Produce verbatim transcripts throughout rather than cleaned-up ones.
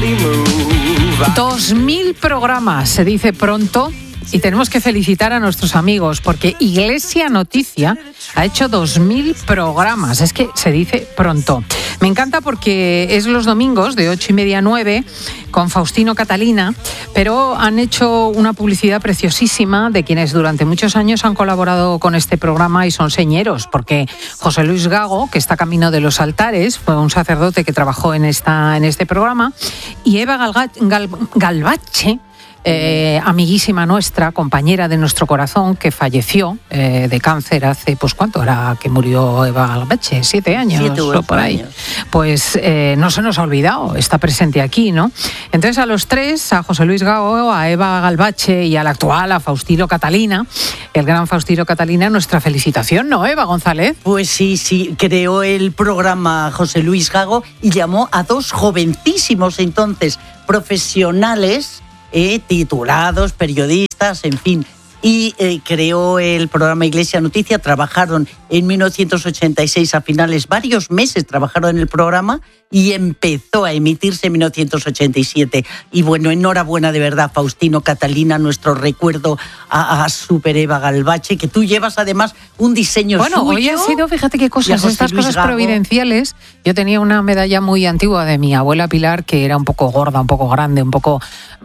Dos mil programas, se dice pronto, y tenemos que felicitar a nuestros amigos porque Iglesia Noticia ha hecho dos mil programas. Es que se dice pronto. Me encanta porque es los domingos de ocho y media a nueve con Faustino Catalina, pero han hecho una publicidad preciosísima de quienes durante muchos años han colaborado con este programa y son señeros, porque José Luis Gago, que está camino de los altares, fue un sacerdote que trabajó en, esta, en este programa, y Eva Galga, Gal, Galvache, Eh, amiguísima nuestra, compañera de nuestro corazón, que falleció eh, de cáncer hace, pues ¿cuánto era que murió Eva Galvache? Siete años Siete o por ahí. Años. Pues eh, no se nos ha olvidado, está presente aquí, ¿no? Entonces a los tres, a José Luis Gago, a Eva Galvache y al actual, a Faustino Catalina, el gran Faustino Catalina, nuestra felicitación, ¿no, Eva González? Pues sí, sí, creó el programa José Luis Gago y llamó a dos jovencísimos entonces profesionales, Eh, titulados, periodistas, en fin, y eh, creó el programa Iglesia Noticia. Trabajaron en mil novecientos ochenta y seis a finales, varios meses trabajaron en el programa y empezó a emitirse en mil novecientos ochenta y siete. Y bueno, enhorabuena de verdad, Faustino Catalina, nuestro recuerdo a, a Super Eva Galvache, que tú llevas además un diseño bueno, suyo. Bueno, hoy ha sido, fíjate qué cosas, estas cosas Gago. providenciales. Yo tenía una medalla muy antigua de mi abuela Pilar, que era un poco gorda, un poco grande, un poco...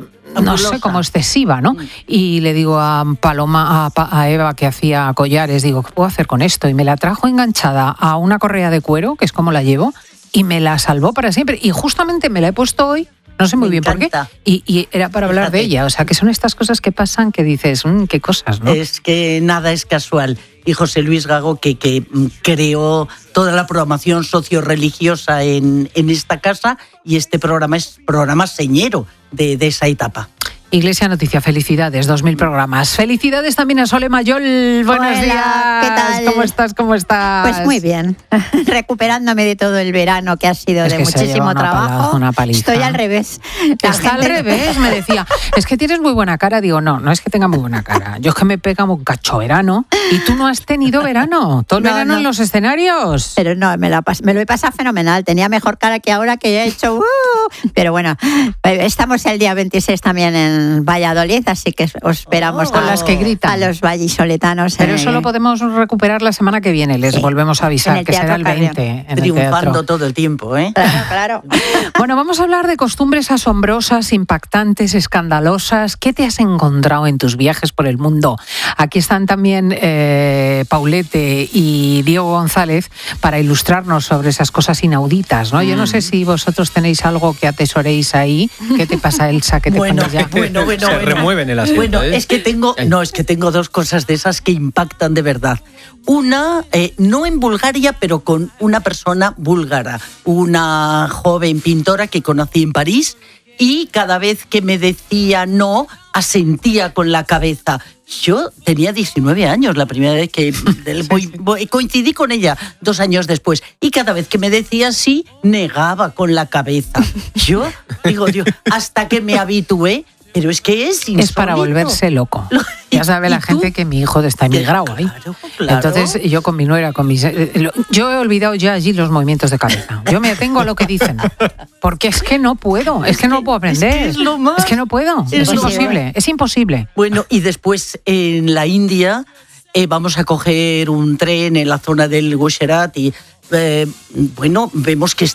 no sé, como excesiva, ¿no? Y le digo a Paloma, a, a Eva, que hacía collares, digo, ¿qué puedo hacer con esto? Y me la trajo enganchada a una correa de cuero, que es como la llevo, y me la salvó para siempre. Y justamente me la he puesto hoy, no sé muy me bien encanta. por qué, y, y era para hablar Fíjate. de ella. O sea, que son estas cosas que pasan que dices, mmm, qué cosas, ¿no? Es que nada es casual. Y José Luis Gago, que, que creó toda la programación socio-religiosa en, en esta casa, y este programa es programa señero de, de esa etapa. Iglesia Noticia, felicidades, dos mil programas. Felicidades también a Sole Mayol, buenos Hola, días. ¿qué tal? ¿Cómo estás? ¿Cómo estás? Pues muy bien, recuperándome de todo el verano que ha sido es de que muchísimo una trabajo. Palaza, una paliza. Estoy al revés. La Está gente... al revés, me decía, es que tienes muy buena cara. Digo, no, no es que tenga muy buena cara. Yo es que me pega un cacho verano y tú no has tenido verano. Todo el no, verano no. en los escenarios. Pero no, me lo, me lo he pasado fenomenal. Tenía mejor cara que ahora que he hecho. Uh, pero bueno, estamos el día veintiséis también en Valladolid, así que os esperamos oh, a, con las que gritan. a los vallisoletanos. Pero en, eso lo podemos recuperar la semana que viene. Les sí, volvemos a avisar el que será el veinte. En Triunfando el todo el tiempo, ¿eh? Claro, claro. Bueno, vamos a hablar de costumbres asombrosas, impactantes, escandalosas. ¿Qué te has encontrado en tus viajes por el mundo? Aquí están también eh, Paulete y Diego González para ilustrarnos sobre esas cosas inauditas, ¿no? Mm. Yo no sé si vosotros tenéis algo que atesoréis ahí. ¿Qué te pasa, Elsa? ¿Qué te bueno, pones ya? Bueno, bueno, Se bueno. remueven el asiento. Bueno, ¿eh? es que tengo, no, es que tengo dos cosas de esas que impactan de verdad. Una, eh, no en Bulgaria, pero con una persona búlgara, una joven pintora que conocí en París, y cada vez que me decía no, asentía con la cabeza. Yo tenía diecinueve años la primera vez que voy, voy, coincidí con ella dos años después, y cada vez que me decía sí, negaba con la cabeza. Yo digo, Dios, hasta que me habitué. Pero es que es insólito. Es para volverse loco. Ya sabe la gente que mi hijo está emigrado ahí. Claro, claro. Entonces yo con mi nuera, con mis... Yo he olvidado ya allí los movimientos de cabeza. Yo me atengo a lo que dicen. Porque es que no puedo, es, es que, que no puedo aprender. Es que es lo más. Es que no puedo, es, es imposible, es imposible. Bueno, y después en la India eh, vamos a coger un tren en la zona del Gujarat y... Eh, bueno, vemos que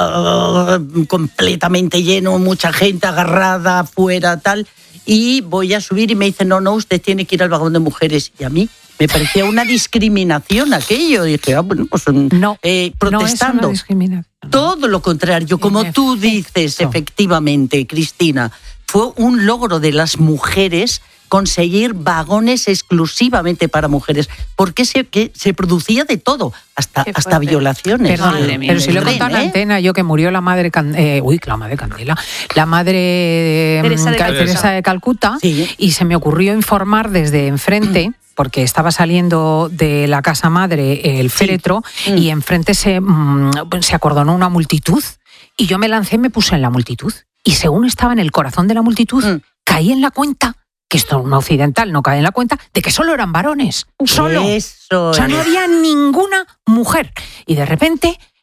está completamente lleno, mucha gente agarrada afuera, tal, y voy a subir y me dicen, no, no, usted tiene que ir al vagón de mujeres. Y a mí me parecía una discriminación aquello. Y dije, ah, bueno, pues no, eh, protestando. No es una discriminación. Todo lo contrario, como en tú efecto. dices, efectivamente, Cristina, fue un logro de las mujeres conseguir vagones exclusivamente para mujeres, porque se, que se producía de todo, hasta, hasta violaciones. Perdón, eh, pero si lo he contado en la ¿eh? antena, yo que murió la madre, eh, uy, la madre Candela, la madre Teresa de, Cal- Calcuta. Teresa de Calcuta, Sí. y se me ocurrió informar desde enfrente, porque estaba saliendo de la casa madre el féretro, Sí. y enfrente se, mm, se acordonó una multitud, y yo me lancé y me puse en la multitud, y según estaba en el corazón de la multitud, Mm. caí en la cuenta, que esto un occidental no cae en la cuenta, de que solo eran varones, solo. Eso O sea, no es. había ninguna mujer. Y de repente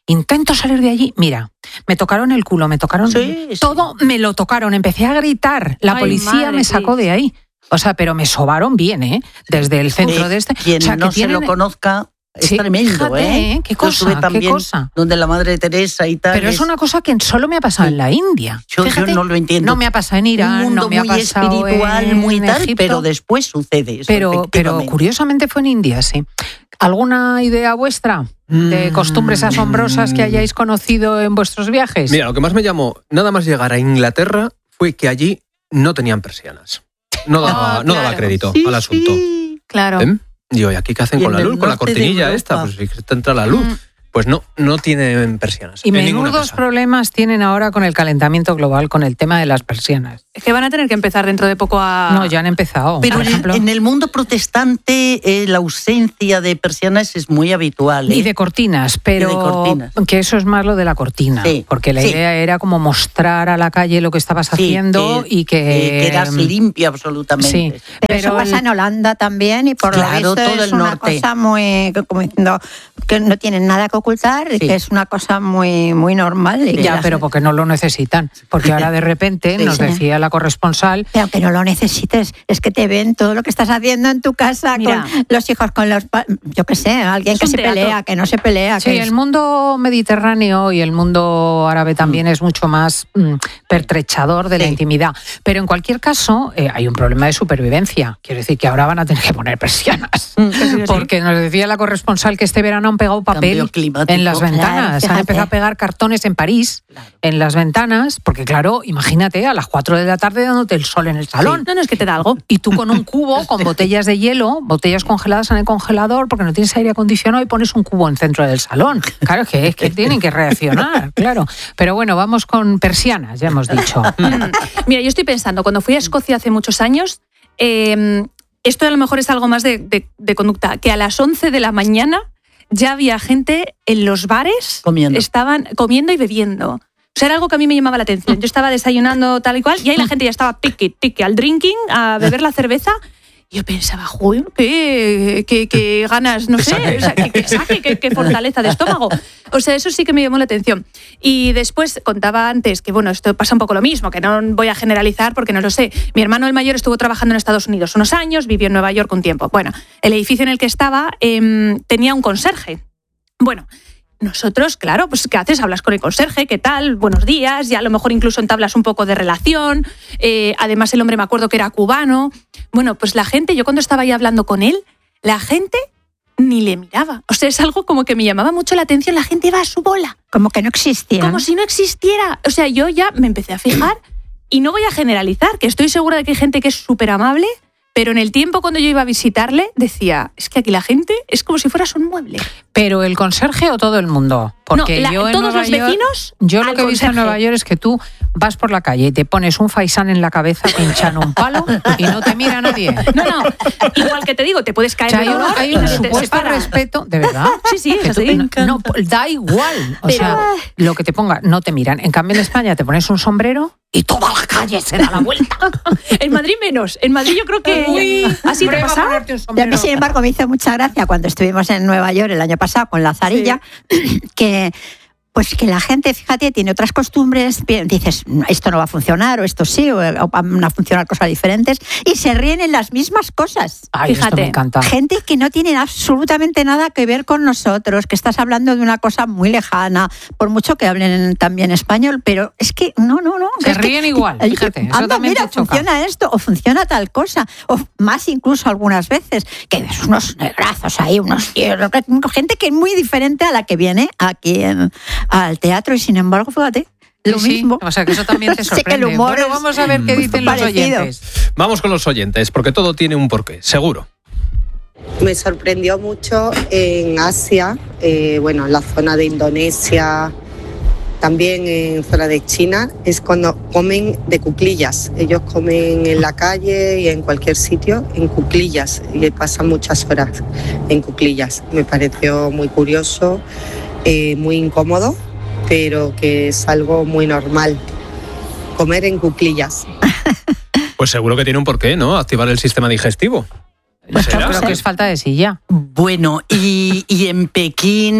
Intento salir de allí, mira, me tocaron el culo, me tocaron Sí, sí. todo, me lo tocaron, empecé a gritar, la Ay, policía madre, me sacó Cris. de ahí. O sea, pero me sobaron bien, ¿eh? Desde el centro Eh, de este. Quien o sea, no que se lo tienen- conozca es Sí, tremendo, fíjate, ¿eh? ¿eh? ¿Qué Yo cosa, estuve qué también cosa? donde la Madre Teresa y tal. Pero es una cosa que solo me ha pasado en la India. Yo, yo Fíjate, no lo entiendo. no me ha pasado en Irán, Un mundo no me ha muy pasado espiritual, en muy tal, Egipto, pero después sucede eso, pero, pero efectivamente. curiosamente fue en India, sí. ¿Alguna idea vuestra de Mm. costumbres asombrosas que hayáis conocido en vuestros viajes? Mira, lo que más me llamó, nada más llegar a Inglaterra, fue que allí no tenían persianas. No daba, Ah, no daba claro. crédito Sí, al asunto. sí. Claro. ¿Ven? Digo, ¿y aquí qué hacen Y con en la el luz? Con la norte de cortinilla Europa. esta, pues si te entra la luz. Mm. Pues no, no tienen persianas. Y en ninguna menudos casa. problemas tienen ahora con el calentamiento global, con el tema de las persianas. Es que van a tener que empezar dentro de poco a... No, ya han empezado. Pero por en, ejemplo. en el mundo protestante eh, la ausencia de persianas es muy habitual. ¿eh? Y de cortinas, pero Y de cortinas. que eso es más lo de la cortina, Sí, porque la sí. idea era como mostrar a la calle lo que estabas Sí, haciendo y que... eh, quedas limpia absolutamente. Sí, Pero, eso pasa el- en Holanda también y por Claro, lo visto todo es el una norte. cosa muy, como diciendo, que no tienen nada que ocultar y Sí. que es una cosa muy, muy normal. Y que Ya, la pero gente- porque no lo necesitan. Porque ahora de repente Sí, nos sí. decía la corresponsal. Pero aunque no lo necesites, es que te ven todo lo que estás haciendo en tu casa Mira. con los hijos, con los... pa- Yo qué sé, alguien Es que un se teatro. pelea, que no se pelea. Sí, que el es- mundo mediterráneo y el mundo árabe también es mucho más mm, pertrechador de la Sí. intimidad. Pero en cualquier caso, eh, hay un problema de supervivencia. Quiero decir que ahora van a tener que poner persianas. Que sí, que sí. Porque nos decía la corresponsal que este verano han pegado papel Cambio climático. en las Claro, ventanas. Han fíjate. empezado a pegar cartones en París, en las ventanas, porque claro, imagínate a las cuatro de la tarde dándote el sol en el salón. No, no, es que te da algo. Y tú con un cubo, con botellas de hielo, botellas congeladas en el congelador, porque no tienes aire acondicionado y pones un cubo en el centro del salón. Claro, que es que tienen que reaccionar, claro. Pero bueno, vamos con persianas, ya hemos dicho. Mm. Mira, yo estoy pensando, cuando fui a Escocia hace muchos años, eh, esto a lo mejor es algo más de, de- de conducta, que a las once de la mañana ya había gente en los bares, Comiendo. estaban comiendo y bebiendo. O sea, era algo que a mí me llamaba la atención. Yo estaba desayunando tal y cual, y ahí la gente ya estaba piqui, piqui, al drinking, a beber la cerveza. Y yo pensaba, joder, qué, qué, qué ganas, no Que sé, saque. o sea, que, que saque, qué, qué fortaleza de estómago. O sea, eso sí que me llamó la atención. Y después contaba antes que, bueno, esto pasa un poco lo mismo, que no voy a generalizar porque no lo sé. Mi hermano el mayor estuvo trabajando en Estados Unidos unos años, vivió en Nueva York un tiempo. Bueno, el edificio en el que estaba eh, tenía un conserje. Bueno, nosotros, claro, pues ¿qué haces? Hablas con el conserje, ¿qué tal? Buenos días, ya a lo mejor incluso entablas un poco de relación. Eh, además, el hombre me acuerdo que era cubano. Bueno, pues la gente, yo cuando estaba ahí hablando con él, la gente ni le miraba. O sea, es algo como que me llamaba mucho la atención, la gente iba a su bola, Como que no existía. como si no existiera. O sea, yo ya me empecé a fijar y no voy a generalizar, que estoy segura de que hay gente que es súper amable, pero en el tiempo cuando yo iba a visitarle decía, es que aquí la gente es como si fueras un mueble. ¿Pero el conserje o todo el mundo? Porque No, la- yo en todos Nueva los York- vecinos Yo lo al que he visto en conserje. Nueva York es que tú vas por la calle y te pones un faisán en la cabeza, pinchan un palo y no te mira nadie. No, no, igual que te digo, te puedes O caer sea, de hay un, dolor hay y un nadie te supuesto separa. respeto, de verdad. Sí, sí, Que es tú- así. no, no, da igual. O Pero- sea, lo que te ponga, no te miran. En cambio, en España te pones un sombrero y toda la calle se da la vuelta. En Madrid menos. En Madrid yo creo que Uy, así te prueba a pasa. ponerte un Y a sombrero. mí, sin embargo, me hizo mucha gracia cuando estuvimos en Nueva York el año pasado con la Zarilla, que pues que la gente, fíjate, tiene otras costumbres, pi- dices, esto no va a funcionar, o esto sí, o, o van a funcionar cosas diferentes, y se ríen en las mismas cosas. Ay, esto Fíjate, me encanta. Gente que no tiene absolutamente nada que ver con nosotros, que estás hablando de una cosa muy lejana, por mucho que hablen también español, pero es que no, no, no. Se es que- ríen igual, el- fíjate, eso anda, también mira, te choca. funciona esto, o funciona tal cosa, o más incluso algunas veces, que ves unos negrazos ahí, unos gente que es muy diferente a la que viene aquí en- al teatro, y sin embargo, fíjate, lo Sí, mismo. o sea, que eso también te Sé que el sorprende. humor Bueno, es vamos a ver qué dicen los parecido. oyentes. Vamos con los oyentes, porque todo tiene un porqué, seguro. Me sorprendió mucho en Asia, eh, bueno, en la zona de Indonesia, también en zona de China, es cuando comen de cuclillas. Ellos comen en la calle y en cualquier sitio en cuclillas y pasan muchas horas en cuclillas. Me pareció muy curioso, eh, muy incómodo, pero que es algo muy normal, comer en cuclillas. Pues seguro que tiene un porqué, ¿no? Activar el sistema digestivo. Pues yo ¿Será? creo que es falta de silla. Bueno, y, y en Pekín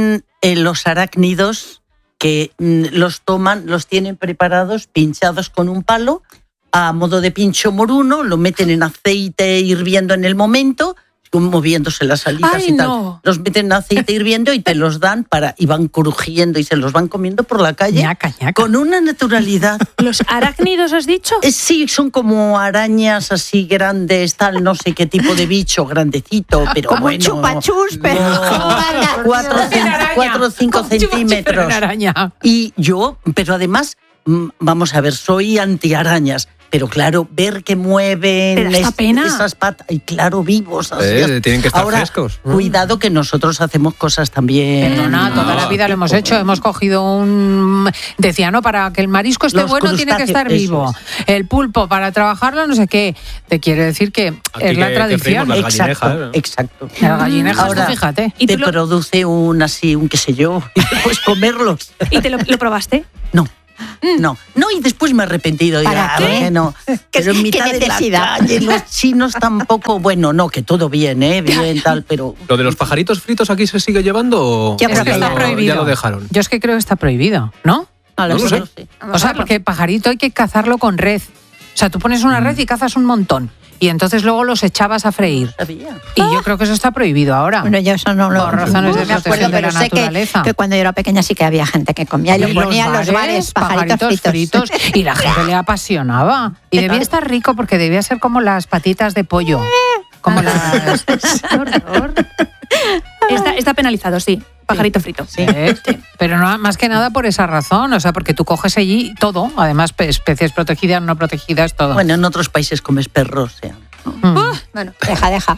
eh, los arácnidos que mm, los toman, los tienen preparados, pinchados con un palo, a modo de pincho moruno, lo meten en aceite hirviendo en el momento, moviéndose las alitas Ay, y tal. no. Los meten en aceite hirviendo y te los dan para y van crujiendo y se los van comiendo por la calle Ñaca, ñaca. con una naturalidad. ¿Los arácnidos has dicho? Eh, Sí, son como arañas así grandes, tal, no sé qué tipo de bicho, grandecito, pero Como bueno. un chupachus, pero No. cuatro, cen- cuatro o cinco centímetros. Una araña. Y yo, pero además, mm, vamos a ver, soy antiarañas. Pero claro, ver que mueven ¿Te da esta es- pena? esas patas, y claro, vivos. así. Eh, tienen que estar Ahora, frescos. Cuidado que nosotros hacemos cosas también. Perdona, toda la vida lo hemos hecho. Hemos cogido un... Decía, no, para que el marisco esté Los bueno tiene que crustáceos, estar eso vivo. El pulpo, para trabajarlo, no sé qué. Te quiere decir que Aquí es la que- que tradición. freímos las Exacto, gallinejas, ¿eh? exacto. Las gallinejas, Ahora- tú fíjate. ¿Y te tú lo- produce un así, un qué sé yo, y después comerlos. ¿Y te lo, lo probaste? No. No, no, y después me he arrepentido. Digo, ¿Para ah, qué? ¿por qué no? Pero en qué mitad de la necesidad? calle, los chinos tampoco, bueno, no, que todo bien, ¿eh? Bien, tal, pero... ¿Lo de los pajaritos fritos aquí se sigue llevando o Yo Es creo que que está ya- prohibido. ya lo dejaron? Yo es que creo que está prohibido, ¿no? No lo No lo sé. sé. O sea, porque pajarito hay que cazarlo con red. O sea, tú pones una red y cazas un montón. Y entonces luego los echabas a freír. Sabía. Y yo creo que eso está prohibido ahora. Bueno, yo eso no lo Por razones de no me acuerdo, protección de pero la sé que, naturaleza. que cuando yo era pequeña sí que había gente que comía y lo Y ponía en los bares, pajaritos, fritos. y la gente le apasionaba. Y debía estar rico porque debía ser como las patitas de pollo. Como las... ¡Qué horror! Está, está penalizado, sí. Pajarito frito. Sí. Eh, Pero no, más que nada por esa razón, o sea, porque tú coges allí todo, además pe- especies protegidas, no protegidas, todo. Bueno, en otros países comes perros, o sea. Mm. Bueno, Deja, deja.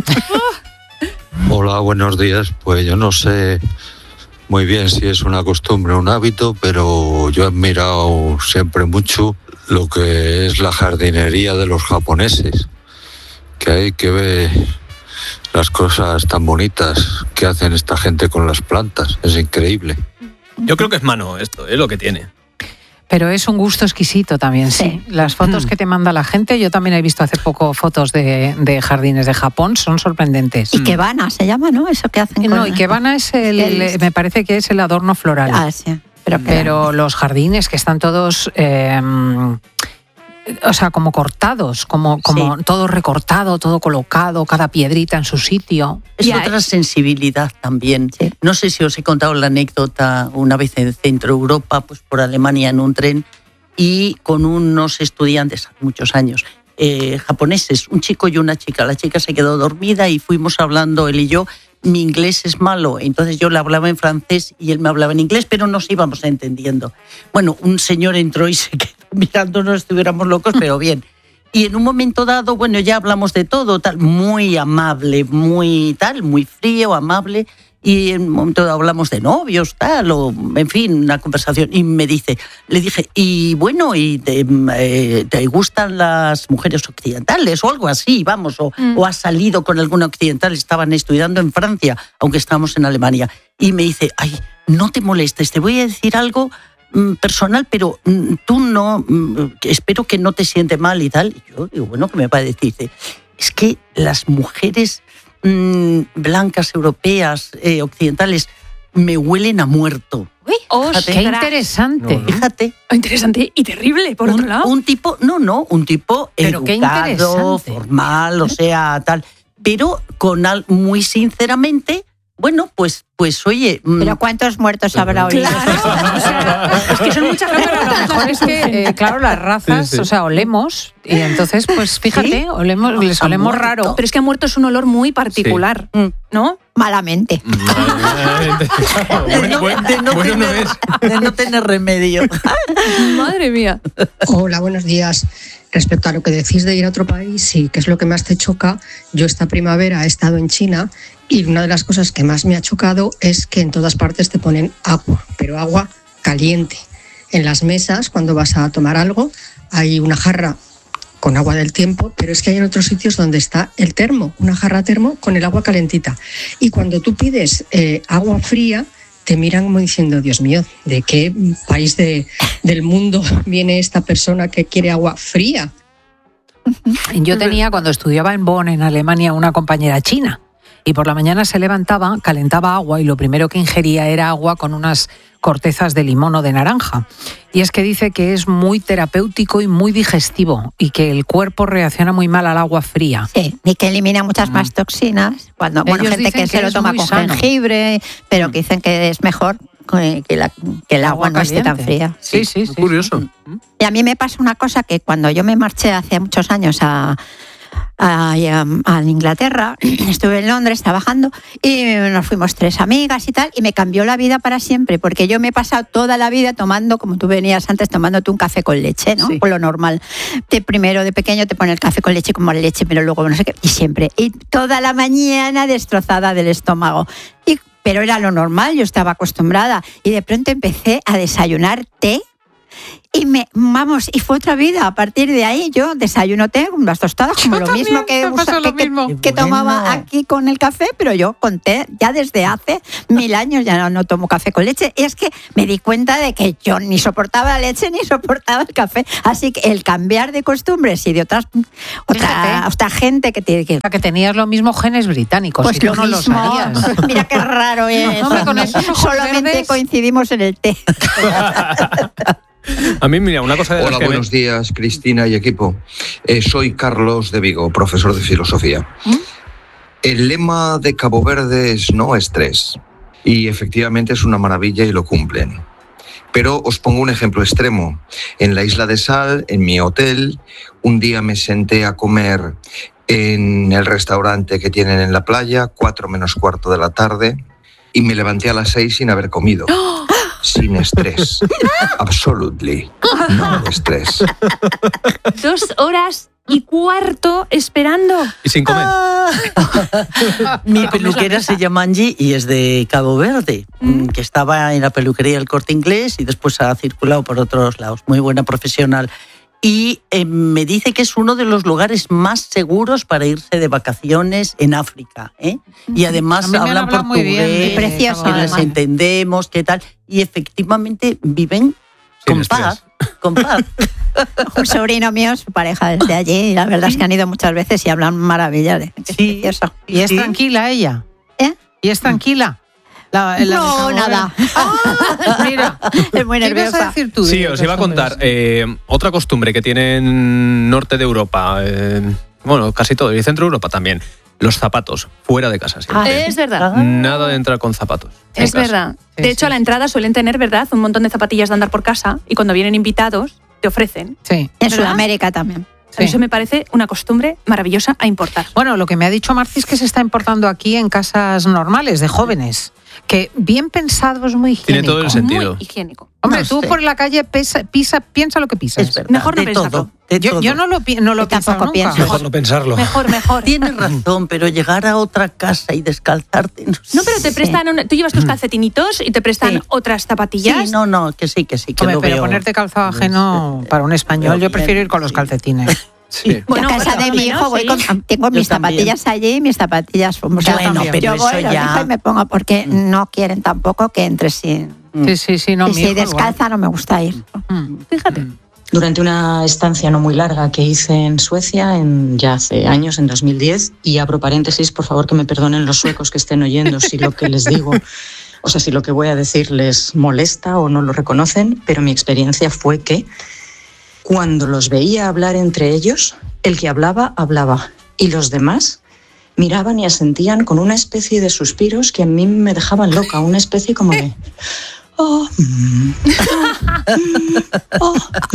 Hola, buenos días. Pues yo no sé muy bien si es una costumbre o un hábito, pero yo he admirado siempre mucho lo que es la jardinería de los japoneses, que hay que ver las cosas tan bonitas que hacen esta gente con las plantas. Es increíble. Yo creo que es mano esto, es lo que tiene. Pero es un gusto exquisito también, sí. Sí. Las fotos que te manda la gente, yo también he visto hace poco fotos de, de jardines de Japón, son sorprendentes. Y Kebana se llama, ¿no? Eso que hacen. No, con- y Kebana es el, El- me parece que es el adorno floral. Ah, sí. Pero, que- Pero los jardines que están todos, eh, o sea, como cortados, como, como Sí. todo recortado, todo colocado, cada piedrita en su sitio. Es Ya, otra sensibilidad también. Sí. No sé si os he contado la anécdota una vez en Centro Europa, pues por Alemania en un tren, y con unos estudiantes, hace muchos años, eh, japoneses, un chico y una chica. La chica se quedó dormida y fuimos hablando él y yo. Mi inglés es malo, entonces yo le hablaba en francés y él me hablaba en inglés, pero nos íbamos entendiendo. Bueno, un señor entró y se quedó mirándonos, estuviéramos locos, pero bien. Y en un momento dado, bueno, ya hablamos de todo, tal, muy amable, muy tal, muy frío, amable. Y en un momento dado hablamos de novios, tal, o en fin, una conversación. Y me dice, le dije, y bueno, ¿y te, eh, ¿te gustan las mujeres occidentales o algo así? Vamos, o, Mm. o has salido con alguna occidental, estaban estudiando en Francia, aunque estábamos en Alemania. Y me dice, ay, no te molestes, te voy a decir algo mm, personal, pero mm, tú no, mm, espero que no te siente mal y tal. Y yo digo, bueno, ¿qué me va a decir? Dice, es que las mujeres mm, blancas, europeas, eh, occidentales, me huelen a muerto. uy, Fíjate. ¡Qué ostras. interesante! No, no. Fíjate. Interesante y terrible, por otro un, lado. un tipo, no, no, un tipo Pero qué educado, interesante. formal, o sea, tal. Pero con al, muy sinceramente, bueno, pues, pues oye. mm, Pero ¿cuántos muertos habrá oído? Claro, o sea, es que son muchas No, pero a lo razas. mejor es que, eh, claro, las razas, Sí, sí. o sea, olemos, y entonces, pues fíjate, Sí. olemos, les Ha olemos muerto. raro. Pero es que ha muerto es un olor muy particular, Mm. ¿no? Malamente. Bueno, bueno, de, no bueno no tener, es. de no tener remedio. Madre mía. Hola, buenos días. Respecto a lo que decís de ir a otro país y qué es lo que más te choca, yo esta primavera he estado en China y una de las cosas que más me ha chocado es que en todas partes te ponen agua, pero agua caliente. En las mesas, cuando vas a tomar algo, hay una jarra con agua del tiempo, pero es que hay en otros sitios donde está el termo, una jarra termo con el agua calentita. Y cuando tú pides eh, agua fría, te miran como diciendo, Dios mío, ¿de qué país de, del mundo viene esta persona que quiere agua fría? Yo tenía, cuando estudiaba en Bonn, en Alemania, una compañera china. y por la mañana se levantaba, calentaba agua y lo primero que ingería era agua con unas cortezas de limón o de naranja. Y es que dice que es muy terapéutico y muy digestivo y que el cuerpo reacciona muy mal al agua fría. Sí, y que elimina muchas más toxinas. Cuando, bueno, Ellos gente que, dicen se que lo es toma muy con sano. jengibre, pero que dicen que es mejor que, que la- que el agua, no esté tan fría. Sí, sí, sí. Curioso. Y a mí me pasa una cosa que cuando yo me marché hace muchos años a, a, a- a Inglaterra, estuve en Londres trabajando y nos fuimos tres amigas y tal, y me cambió la vida para siempre, porque yo me he pasado toda la vida tomando, como tú venías antes, tomándote un café con leche, ¿no? Sí. Por lo normal. De primero, de pequeño, te pone el café con leche como leche, pero luego no sé qué, y siempre. Y toda la mañana destrozada del estómago. Y, pero era lo normal, yo estaba acostumbrada. Y de pronto empecé a desayunar té. Y me, vamos, y fue otra vida. A partir de ahí yo desayuno té, unas tostadas, como Yo lo también, mismo que, me pasa usa- lo que, mismo. que- Qué que tomaba bueno. aquí con el café, pero yo con té ya desde hace mil años ya no, no tomo café con leche. Y es que me di cuenta de que yo ni soportaba la leche ni soportaba el café. Así que el cambiar de costumbres y de otras otra, Fíjate. otra gente que tiene que... O sea, que tenías los mismos genes británicos Pues y tú lo no lo mismo. sabías. Mira qué raro es. Hombre, con esos ojos Solamente verdes. coincidimos en el té. A mí, mira, una cosa de Hola, las que me- buenos días, Cristina y equipo. Eh, soy Carlos de Vigo, profesor de filosofía. El lema de Cabo Verde es no estrés. Y efectivamente es una maravilla y lo cumplen. Pero os pongo un ejemplo extremo. En la Isla de Sal, en mi hotel, un día me senté a comer en el restaurante que tienen en la playa, cuatro menos cuarto de la tarde, y me levanté a las seis sin haber comido. Sin estrés. Absolutely. No estrés. Dos horas y cuarto esperando. Y sin comer. Mi peluquera se llama Angie y es de Cabo Verde, Mm. que estaba en la peluquería del Corte Inglés y después ha circulado por otros lados. Muy buena profesional. Y eh, me dice que es uno de los lugares más seguros para irse de vacaciones en África, ¿eh? Y A además mí me han hablan hablado muy bien de portugués, Precioso, que les además. entendemos, qué tal. Y efectivamente viven Sin con estrés. paz, con paz. Un sobrino mío, su pareja es de allí, y la verdad es que han ido muchas veces y hablan maravillas de es Sí. precioso. ¿Y es Sí. tranquila ella? ¿Eh? ¿Y es tranquila? La- la de No, Cabo Verde. nada. Ah, mira, Es muy ¿qué ibas a nerviosa. decir tú? de Sí, os iba a contar. costumbres? eh, otra costumbre que tienen norte de Europa, eh, bueno, casi todo, y centro de Europa también. Los zapatos, fuera de casa siempre. Es verdad. Nada de entrar con zapatos. en Es casa. verdad. Sí, De sí, hecho, a la sí. entrada suelen tener, ¿verdad?, un montón de zapatillas de andar por casa y cuando vienen invitados te ofrecen. Sí. En ¿Verdad? Sudamérica también. Sí. Eso me parece una costumbre maravillosa a importar. Bueno, lo que me ha dicho Marci es que se está importando aquí en casas normales de jóvenes, que bien pensado es muy higiénico. Tiene todo el sentido. Muy higiénico. Hombre, No tú sé. por la calle pesa, pisa, piensa lo que pisas. Es verdad. Mejor no de pensarlo. todo, de Yo, todo. yo no lo, pi- no lo Yo pienso tampoco nunca. pienso. Mejor no pensarlo. Mejor, mejor. Tienes razón, pero llegar a otra casa y descalzarte. No, No, pero te Sí. prestan, una- tú llevas tus calcetinitos y te prestan Sí. otras Sí, zapatillas. no, no, que sí, que sí, que Hombre, lo pero veo. ponerte calzado ajeno para un español, Veo yo bien, prefiero ir con los sí. calcetines. Sí. Bueno, a casa bueno, de mi menos, hijo voy sí. con, tengo Yo mis también. zapatillas allí y mis zapatillas fuimos. Bueno, pero yo eso voy, los ya- dejo y me pongo porque no quieren tampoco que entre sin. Sí, sí, sí, no, y mi si hijo igual. descalza no me gusta ir. Mm. Fíjate. Durante una estancia no muy larga que hice en Suecia, en, ya hace años, en dos mil diez, y abro paréntesis, por favor que me perdonen los suecos que estén oyendo si lo que les digo, o sea, si lo que voy a decir les molesta o no lo reconocen, pero mi experiencia fue que cuando los veía hablar entre ellos, el que hablaba, hablaba, y los demás miraban y asentían con una especie de suspiros que a mí me dejaban loca, una especie como de... Oh, mm, mm, oh,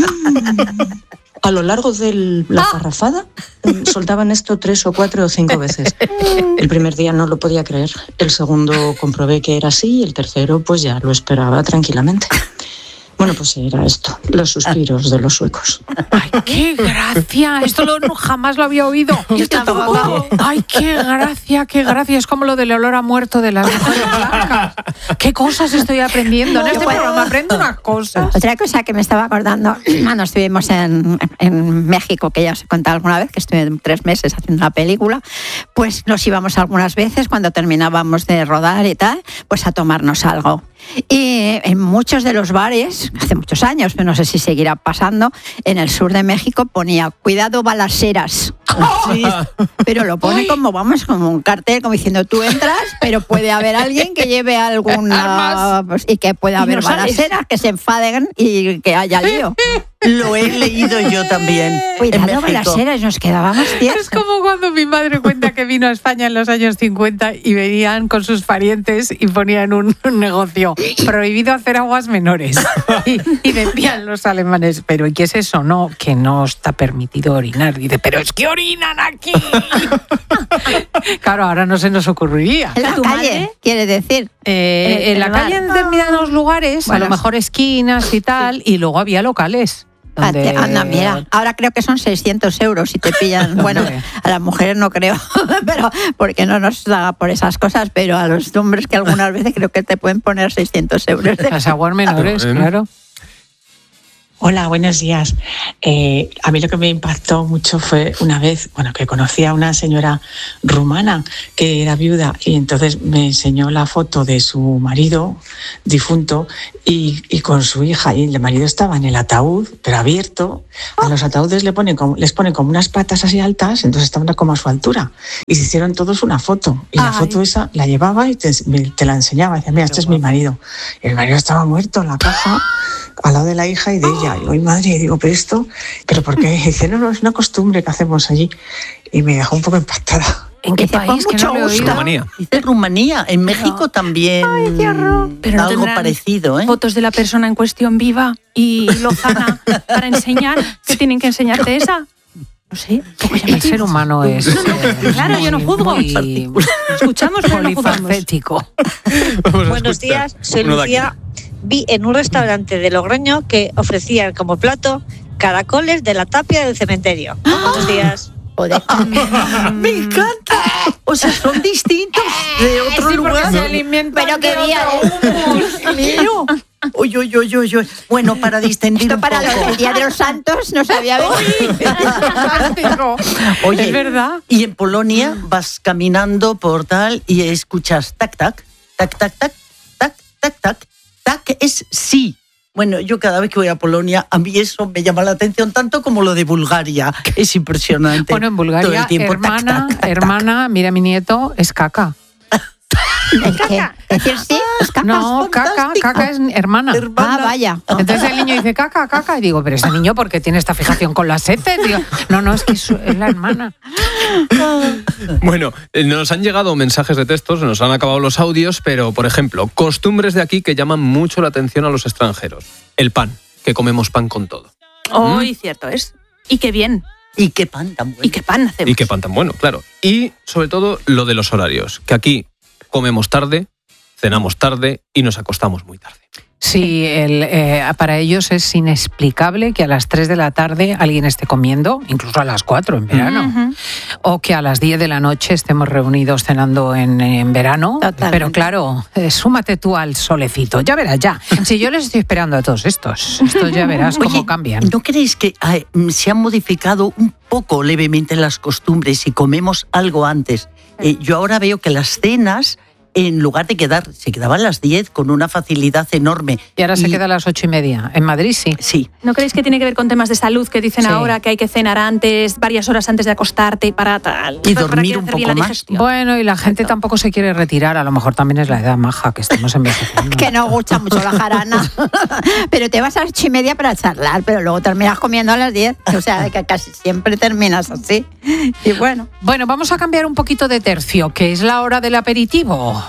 mm. A lo largo de la parrafada mm, soltaban esto tres o cuatro o cinco veces. El primer día no lo podía creer, el segundo comprobé que era así y el tercero pues ya lo esperaba tranquilamente. Bueno, pues era esto, los suspiros de los suecos. ¡Ay, qué gracia! Esto lo- no, jamás lo había oído. Yo tampoco. ¡Ay, qué gracia, qué gracia! Es como lo del olor a muerto de las mujeres blancas. ¡Qué cosas estoy aprendiendo! En este Bueno. programa aprendo unas cosas. Otra cosa que me estaba acordando, cuando estuvimos en, en México, que ya os he contado alguna vez, que estuve tres meses haciendo una película, pues nos íbamos algunas veces cuando terminábamos de rodar y tal, pues a tomarnos algo. Y en muchos de los bares, hace muchos años, pero no sé si seguirá pasando, en el sur de México ponía cuidado balaceras. Sí, pero lo pone como, vamos, como un cartel, como diciendo tú entras, pero puede haber alguien que lleve alguna pues, y que pueda haber no balaceras, que se enfaden y que haya lío. Lo he leído yo también. Cuidado balaceras, nos quedábamos tiernos. Es como cuando mi madre cuenta que vino a España en los años cincuenta y venían con sus parientes y ponían un, un negocio, prohibido hacer aguas menores. Y, y decían los alemanes, pero ¿y qué es eso? No, que no está permitido orinar. Dice, pero es que orinan aquí. Claro, ahora no se nos ocurriría. En la calle, madre? Quiere decir. Eh, en, en la calle en determinados lugares, bueno, a lo mejor esquinas y tal, sí. Y luego había locales. Donde... Anda, mira, ahora creo que son seiscientos euros si te pillan. Bueno, a las mujeres no creo, pero porque no nos da por esas cosas, pero a los hombres que algunas veces creo que te pueden poner seiscientos euros. Las aguas menores, claro. Hola, buenos días. Eh, a mí lo que me impactó mucho fue una vez, bueno, que conocí a una señora rumana que era viuda y entonces me enseñó la foto de su marido difunto y, y con su hija, y el marido estaba en el ataúd, pero abierto. A los ataúdes le ponen como, les ponen como unas patas así altas, entonces estaban como a su altura. Y se hicieron todos una foto. Y Ay. la foto esa la llevaba y te, te la enseñaba. Y decía, mira, este es mi marido. Y el marido estaba muerto en la caja, al lado de la hija y de ella. Y digo, madre, y digo, pero esto, ¿pero por qué? Y dice, no, no, es una costumbre que hacemos allí. Y me dejó un poco impactada. ¿En qué país? Que no lo he oído. Rumanía. Dice Rumanía. En México no. también. Ay, qué horror. Pero no algo parecido, ¿eh? Fotos de la persona en cuestión viva y lozana para enseñar. ¿Qué tienen que enseñarte esa? No sé. El ser humano es. No, no, claro, yo no juzgo. Muy escuchamos, pero no juzgamos. Polifacético. Buenos días, soy Lucía. Vi en un restaurante de Logroño que ofrecían como plato caracoles de la tapia del cementerio. ¡Ah! Buenos días. Me encanta. O sea, son distintos de otro sí, lugar. Se alimentan pero qué día. Dios mío. Uy, uy, uy, uy, uy. Bueno, para distendir Esto un para poco. el Día de los Santos no sabía venir. Oye, es verdad. Y en Polonia vas caminando por tal y escuchas tac, tac, tac, tac, tac, tac, tac, tac. Tac es sí. Bueno, yo cada vez que voy a Polonia, a mí eso me llama la atención tanto como lo de Bulgaria. Es impresionante. Bueno, en Bulgaria, tiempo, hermana, tac, tac, tac, hermana, tac. Mira mi nieto, es caca. ¿Es qué? ¿Decir sí? ¿Es caca? No, es caca, caca es hermana. hermana. Ah, vaya. Entonces el niño dice caca, caca, y digo, pero ese niño, ¿por qué tiene esta fijación con las heces? Digo, no, no, es que es la hermana. Bueno, nos han llegado mensajes de textos, nos han acabado los audios, pero, por ejemplo, costumbres de aquí que llaman mucho la atención a los extranjeros. El pan, que comemos pan con todo. Hoy, ¿Mm? Cierto es. Y qué bien. Y qué pan tan bueno. Y qué pan hacemos. Y qué pan tan bueno, claro. Y, sobre todo, lo de los horarios, que aquí comemos tarde, cenamos tarde y nos acostamos muy tarde. Sí, el, eh, para ellos es inexplicable que a las tres de la tarde alguien esté comiendo, incluso a las cuatro en verano, uh-huh. o que a las diez de la noche estemos reunidos cenando en, en verano. Totalmente. Pero claro, eh, súmate tú al solecito, ya verás, ya. Si yo les estoy esperando a todos estos, estos ya verás cómo Oye, cambian. ¿No creéis que eh, se han modificado un poco levemente las costumbres y comemos algo antes? Eh, yo ahora veo que las cenas, en lugar de quedar, se quedaban las diez con una facilidad enorme. Y ahora y... se queda a las ocho y media. En Madrid sí. Sí. ¿No creéis que tiene que ver con temas de salud que dicen sí. ahora que hay que cenar antes, varias horas antes de acostarte para tal? Y para dormir un poco más. Bueno, y la gente Exacto. tampoco se quiere retirar. A lo mejor también es la edad maja que estamos envejeciendo. Que no gusta mucho la jarana. Pero te vas a las ocho y media para charlar, pero luego terminas comiendo a las diez. O sea, que casi siempre terminas así. Y bueno. Bueno, vamos a cambiar un poquito de tercio, que es la hora del aperitivo.